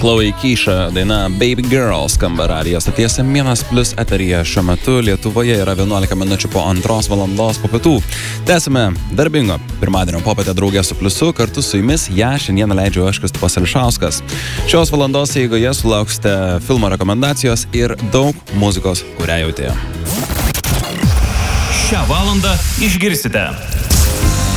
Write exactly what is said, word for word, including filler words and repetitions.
Chloe Keisha daina Baby Girl skamba radijo stoties vienas plius eteryje. Šiuo metu Lietuvoje yra vienuolika minučių po antros valandos po pietų. Tęsime darbingo pirmadienio popietę draugę su pliusu. Kartu su jumis ją šiandieną leidžiu aš, Kristupas Ališauskas. Šios valandos eigoje sulauksite filmo rekomendacijos ir daug muzikos, kurią jautėjo. Šią valandą išgirsite